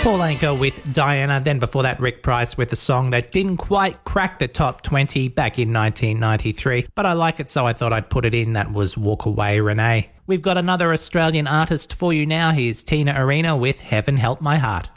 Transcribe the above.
Paul Anka with Diana, then before that Rick Price with a song that didn't quite crack the top 20 back in 1993, but I like it so I thought I'd put it in. That was Walk Away Renee. We've got another Australian artist for you now. Here's Tina Arena with Heaven Help My Heart.